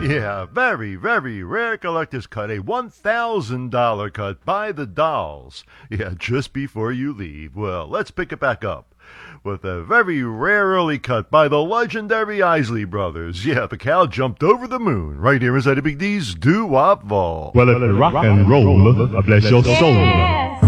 Yeah, very, very rare collector's cut, a $1,000 cut by the Dolls. Yeah, just before you leave. Well, let's pick it back up with a very rare early cut by the legendary Isley Brothers. Yeah, the cow jumped over the moon right here inside the Big D's Doo-Wop Vault. Well, if rock and roll, bless your soul.